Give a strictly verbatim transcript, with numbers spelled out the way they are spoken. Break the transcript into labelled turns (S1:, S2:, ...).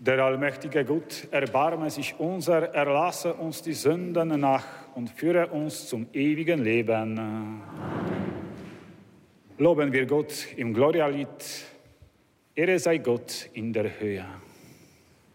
S1: Der allmächtige Gott, erbarme sich unser, erlasse uns die Sünden nach und führe uns zum ewigen Leben. Loben wir Gott im Gloria-Lied. Ehre sei Gott in der Höhe.